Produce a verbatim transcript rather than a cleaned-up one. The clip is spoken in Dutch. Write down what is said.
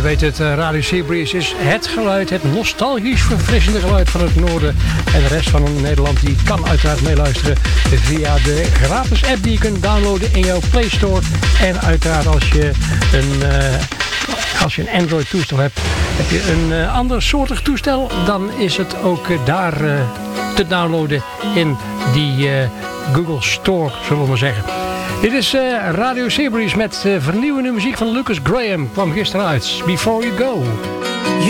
weet het, Radio Seabreeze is het geluid, het nostalgisch verfrissende geluid van het noorden. En de rest van Nederland die kan uiteraard meeluisteren via de gratis app die je kunt downloaden in jouw Play Store. En uiteraard als je een, uh, als je een Android toestel hebt, heb je een uh, ander soortig toestel, dan is het ook uh, daar uh, te downloaden in die uh, Google Store, zullen we maar zeggen. Dit is uh, Radio Seabreeze met uh, vernieuwende muziek van Lucas Graham. Kwam gisteren uit. Before You Go.